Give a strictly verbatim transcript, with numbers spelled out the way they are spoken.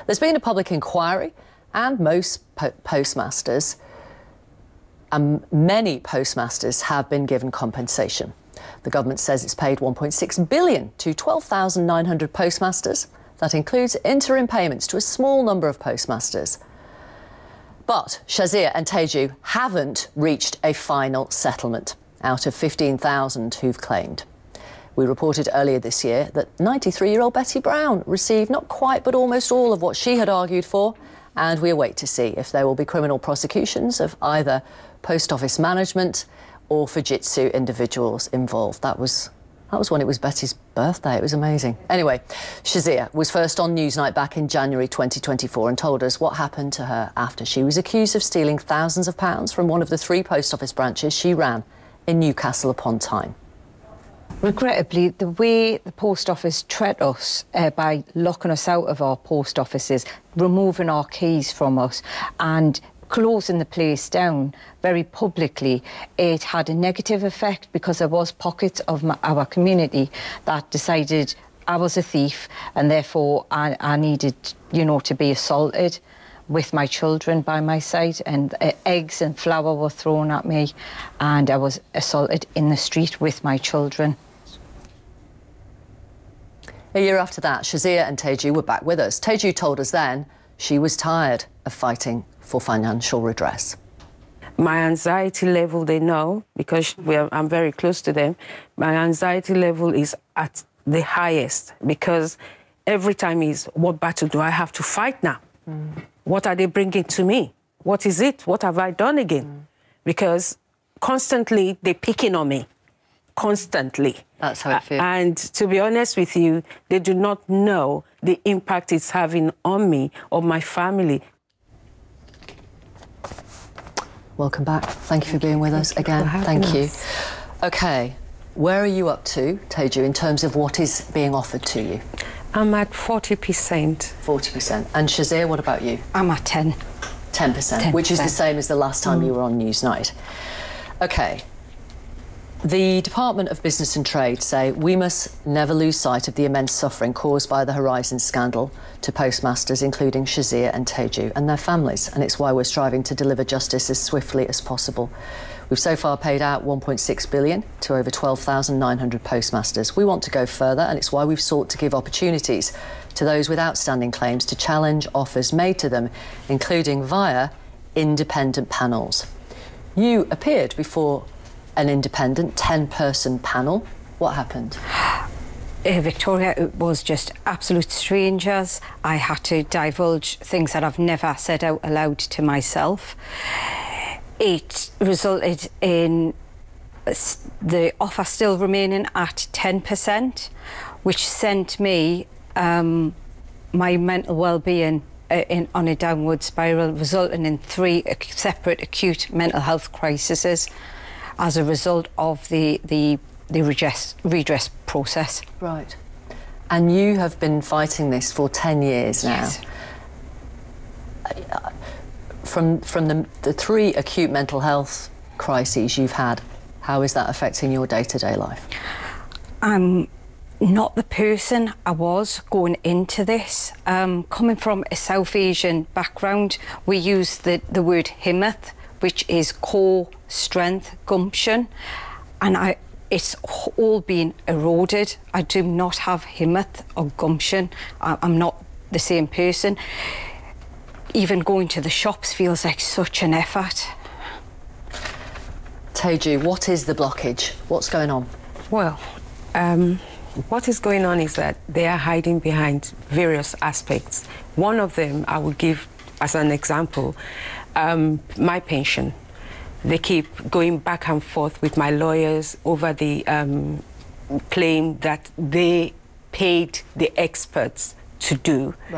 There's been a public inquiry, and most po postmasters, and many postmasters have been given compensation. The government says it's paid one point six billion dollars to twelve thousand nine hundred postmasters. That includes interim payments to a small number of postmasters. But Shazia and Teju haven't reached a final settlement out of fifteen thousand who've claimed. We reported earlier this year that ninety-three-year-old Betty Brown received not quite but almost all of what she had argued for, and we await to see if there will be criminal prosecutions of either post office management or Fujitsu individuals involved. That was that was when it was Betty's birthday. It was amazing. Anyway, Shazia was first on Newsnight back in January twenty twenty-four and told us what happened to her after she was accused of stealing thousands of pounds from one of the three post office branches she ran in Newcastle upon Tyne. Regrettably, the way the post office treat us uh, by locking us out of our post offices, removing our keys from us and closing the place down very publicly, it had a negative effect because there was pockets of my, our community that decided I was a thief and therefore I, I needed, you know, to be assaulted with my children by my side, and uh, eggs and flour were thrown at me and I was assaulted in the street with my children. A year after that, Shazia and Teju were back with us. Teju told us then she was tired of fighting for financial redress. My anxiety level, they know, because we are, I'm very close to them, my anxiety level is at the highest because every time is, what battle do I have to fight now? Mm. What are they bringing to me? What is it? What have I done again? Mm. Because constantly they're picking on me. Constantly. That's how it feels. And to be honest with you, they do not know the impact it's having on me or my family. Welcome back. Thank you for being with us again. Thank you. OK, where are you up to, Teju, in terms of what is being offered to you? I'm at forty percent. forty percent. And Shazia, what about you? I'm at ten. ten percent, which is the same as the last time mm. you were on Newsnight. OK. The Department of Business and Trade say we must never lose sight of the immense suffering caused by the Horizon scandal to postmasters, including Shazia and Teju and their families, and it's why we're striving to deliver justice as swiftly as possible. We've so far paid out one point six billion dollars to over twelve thousand nine hundred postmasters. We want to go further, and it's why we've sought to give opportunities to those with outstanding claims to challenge offers made to them, including via independent panels. You appeared before an independent ten-person panel. What happened? Uh, Victoria, it was just absolute strangers. I had to divulge things that I've never said out aloud to myself. It resulted in the offer still remaining at ten percent, which sent me um, my mental well-being uh, in, on a downward spiral, resulting in three separate acute mental health crises as a result of the, the, the redress, redress process. Right. And you have been fighting this for ten years now. Yes. From, from the, the three acute mental health crises you've had, how is that affecting your day-to-day life? I'm not the person I was going into this. Um, coming from a South Asian background, we use the, the word himmat, which is core, strength, gumption, and I, it's all been eroded. I do not have himmat or gumption. I, I'm not the same person. Even going to the shops feels like such an effort. Teju, what is the blockage? What's going on? Well, um, what is going on is that they are hiding behind various aspects. One of them I will give as an example, um, my pension. They keep going back and forth with my lawyers over the um, claim that they paid the experts to do. Right.